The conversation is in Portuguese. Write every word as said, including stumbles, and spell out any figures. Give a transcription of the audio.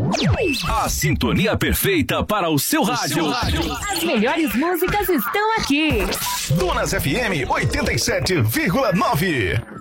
A sintonia perfeita para o seu rádio. As melhores músicas estão aqui. Donas F M oitenta e sete vírgula nove.